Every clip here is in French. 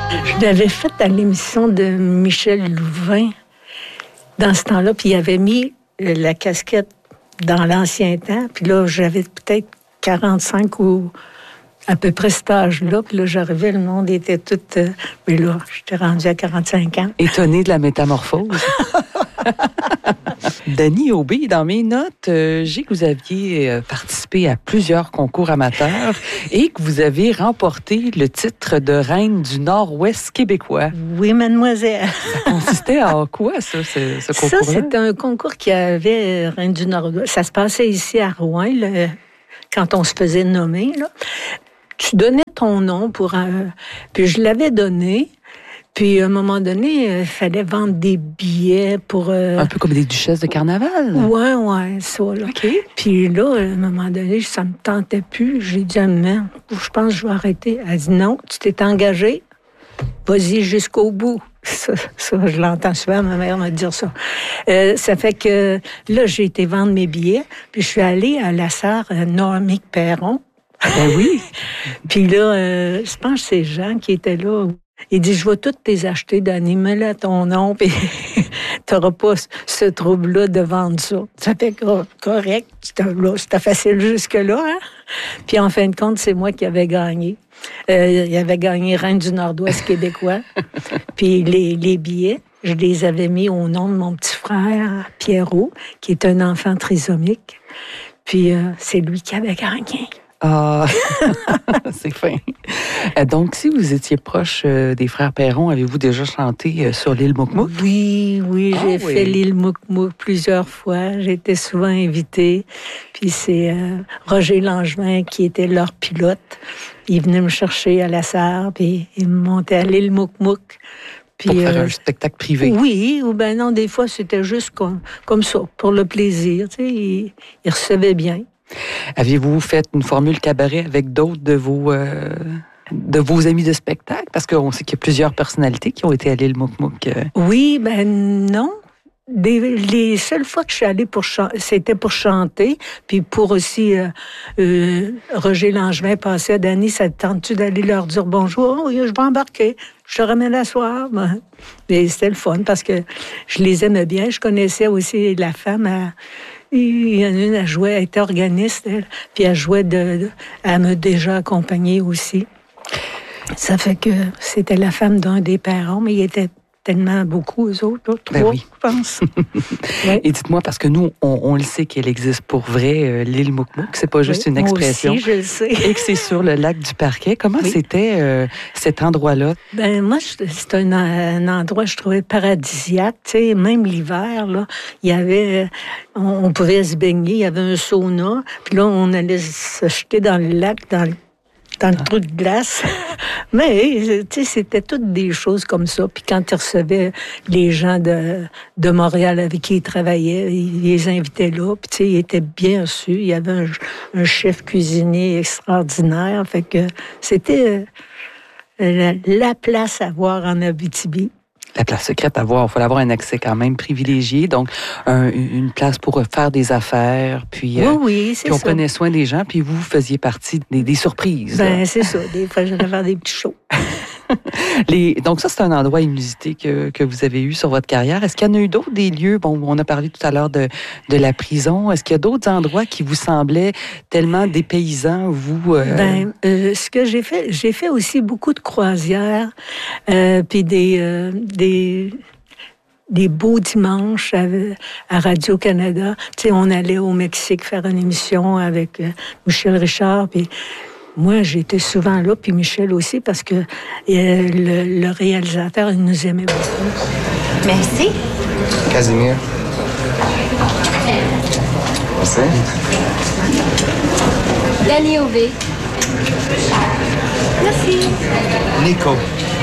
Je l'avais faite à l'émission de Michel Louvain dans ce temps-là, puis il avait mis la casquette dans l'ancien temps, puis là, j'avais peut-être 45 ou à peu près cet âge-là, puis là, j'arrivais, le monde était tout... mais là, j'étais rendue à 45 ans. Étonnée de la métamorphose. Dany Aubé, dans mes notes, j'ai que vous aviez participé à plusieurs concours amateurs et que vous avez remporté le titre de reine du Nord-Ouest québécois. Oui, mademoiselle. Ça consistait en quoi, ça, ce concours-là? Ça, c'était un concours qui avait reine du Nord-Ouest. Ça se passait ici à Rouen, là, quand on se faisait nommer. Là. Tu donnais ton nom pour un... Puis je l'avais donné. Puis, à un moment donné, il fallait vendre des billets pour... Un peu comme des duchesses de carnaval? Oui, ça, là. OK. Puis là, à un moment donné, ça me tentait plus. J'ai dit à ma mère, je pense que je vais arrêter. Elle dit, non, tu t'es engagée, vas-y jusqu'au bout. Ça, je l'entends souvent, ma mère me dire ça. Ça fait que là, j'ai été vendre mes billets, puis je suis allée à la Sarre Noémie Perron. Ben oui. Puis là, je pense que c'est Jean qui était là. Il dit, je vais toutes les acheter, Dany, mets-le à ton nom, puis t'auras pas ce trouble-là de vendre ça. Ça fait correct, c'était facile jusque-là, hein? Puis en fin de compte, c'est moi qui avais gagné. Il avait gagné Reine du Nord-Ouest québécois. Puis les billets, je les avais mis au nom de mon petit frère, Pierrot, qui est un enfant trisomique. Puis c'est lui qui avait gagné. Ah, c'est fin. Donc, si vous étiez proche des frères Perron, avez-vous déjà chanté sur l'île Mouk-Mouk? Oui, j'ai fait l'île Mouk-Mouk plusieurs fois. J'ai été souvent invitée. Puis c'est Roger Langevin qui était leur pilote. Il venait me chercher à la Sarre, puis il me montait à l'île Mouk-Mouk. Puis, pour faire un spectacle privé? Oui, ou ben non, des fois, c'était juste comme ça, pour le plaisir. Tu sais, il recevait bien. Aviez-vous fait une formule cabaret avec d'autres de vos amis de spectacle? Parce qu'on sait qu'il y a plusieurs personnalités qui ont été à l'île Mouk-Mouk. Oui, ben non. Les seules fois que je suis allée c'était pour chanter, puis pour aussi Roger Langevin passer à Dany, ça te tente-tu d'aller leur dire bonjour? Oui, je vais embarquer. Je te ramène à soir. Mais c'était le fun parce que je les aimais bien. Je connaissais aussi la femme. Il y en a une, elle était organiste, elle, puis elle m'a déjà accompagnée aussi. Ça fait que c'était la femme d'un des Perron, mais il était tellement beaucoup, eux autres, là, 3, ben oui. Je pense. Ouais. Et dites-moi, parce que nous, on le sait qu'elle existe pour vrai, l'île Mouk-Mouk, c'est pas juste une expression. Moi aussi, je le sais. Et que c'est sur le lac du Parquet. Comment c'était cet endroit-là? Ben moi, c'est un endroit que je trouvais paradisiaque. Tu sais, même l'hiver, là, il y avait... on pouvait se baigner, il y avait un sauna, puis là, on allait se jeter dans le lac, dans le trou de glace. Mais, tu sais, c'était toutes des choses comme ça. Puis quand ils recevaient les gens de Montréal avec qui ils travaillaient, ils les invitaient là. Puis, tu sais, ils étaient bien reçus. Il y avait un chef cuisinier extraordinaire. Fait que c'était la place à voir en Abitibi. La place secrète à voir, il faut avoir un accès quand même privilégié, donc une place pour faire des affaires, puis, oui, c'est puis on ça. prenait soin des gens, puis vous faisiez partie des surprises. Ben c'est ça, des fois j'allais faire des petits shows. Donc ça, c'est un endroit inusité que vous avez eu sur votre carrière. Est-ce qu'il y en a eu d'autres, des lieux? Bon, on a parlé tout à l'heure de la prison. Est-ce qu'il y a d'autres endroits qui vous semblaient tellement dépaysants, vous? Ce que j'ai fait aussi beaucoup de croisières, puis des beaux dimanches à Radio-Canada. Tu sais, on allait au Mexique faire une émission avec Michel Richard, puis moi, j'étais souvent là, puis Michel aussi, parce que le réalisateur, il nous aimait beaucoup. Merci. Casimir. Merci. Dany Aubé. Merci. Nico.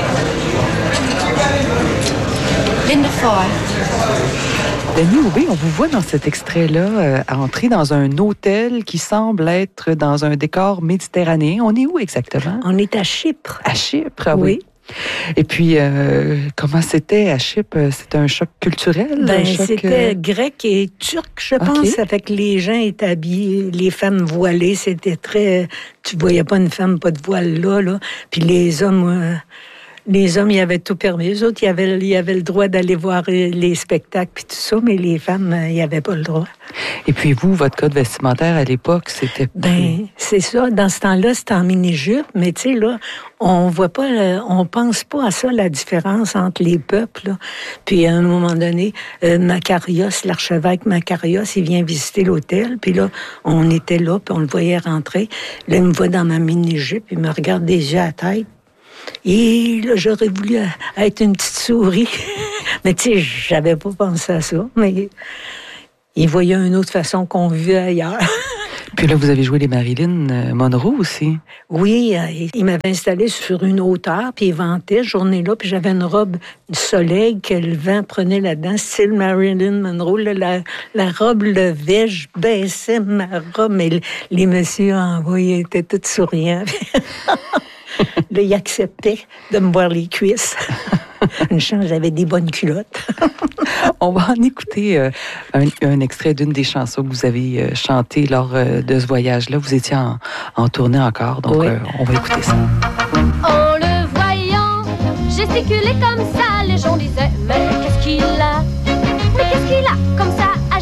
Linda Foy. Dany Aubé, on vous voit dans cet extrait-là entrer dans un hôtel qui semble être dans un décor méditerranéen. On est où exactement? On est à Chypre. À Chypre, oui. Et puis, comment c'était à Chypre? C'était un choc culturel? C'était grec et turc, je pense. Ça fait que les gens étaient habillés, les femmes voilées, c'était très... Tu voyais pas une femme pas de voile là. Puis les hommes... Les hommes, ils avaient tout permis. Eux autres, ils avaient le droit d'aller voir les spectacles puis tout ça, mais les femmes, ils n'avaient pas le droit. Et puis vous, votre code vestimentaire à l'époque, c'était... C'est ça. Dans ce temps-là, c'était en mini-jupe, mais tu sais, là, on voit pas, on pense pas à ça, la différence entre les peuples, là. Puis à un moment donné, Macarios, l'archevêque Macarios, il vient visiter l'hôtel, puis là, on était là, puis on le voyait rentrer. Là, il me voit dans ma mini-jupe, il me regarde des yeux à la tête. Et là, j'aurais voulu être une petite souris. Mais tu sais, j'avais pas pensé à ça. Mais il voyait une autre façon qu'on vivait ailleurs. Puis là, vous avez joué les Marilyn Monroe aussi. Oui, il m'avait installé sur une hauteur, puis il ventait ce journée-là, puis j'avais une robe du soleil que le vent prenait là-dedans, style Marilyn Monroe. Là, la robe levait, je baissais ma robe, mais les messieurs en bas, ils étaient tous souriants. Là, il acceptait de me voir les cuisses. Une chance, j'avais des bonnes culottes. On va en écouter un extrait d'une des chansons que vous avez chantées lors de ce voyage-là. Vous étiez en tournée encore, donc oui. On va écouter ça. En le voyant gesticuler comme ça, les gens disaient « Mais qu'est-ce qu'il a? Mais qu'est-ce qu'il a comme ça?